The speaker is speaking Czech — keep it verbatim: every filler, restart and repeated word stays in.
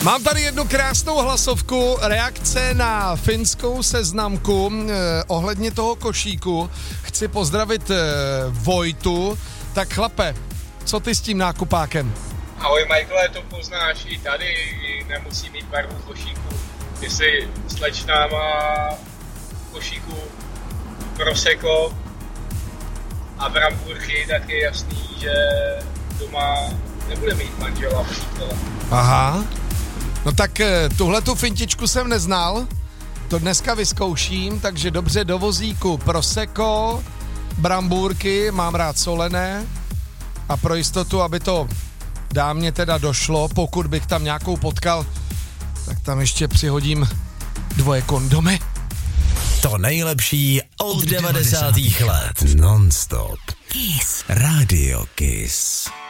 Mám tady jednu krásnou hlasovku, reakce na finskou seznamku eh, ohledně toho košíku. Chci pozdravit eh, Vojtu. Tak chlape, co ty s tím nákupákem? Ahoj Michaele, to poznáš i tady, i nemusí mít barvu košíku. Jestli slečna má košíku prosecco a bramburky, tak je jasný, že doma nebude mít manžela přítele. Aha. No tak tuhletu fintičku jsem neznal, to dneska vyzkouším, takže dobře do vozíku prosecco, brambůrky, mám rád solené a pro jistotu, aby to dámě teda došlo, pokud bych tam nějakou potkal, tak tam ještě přihodím dvoje kondomy. To nejlepší od devadesátých let. Non-stop. Kiss. Radio Kiss.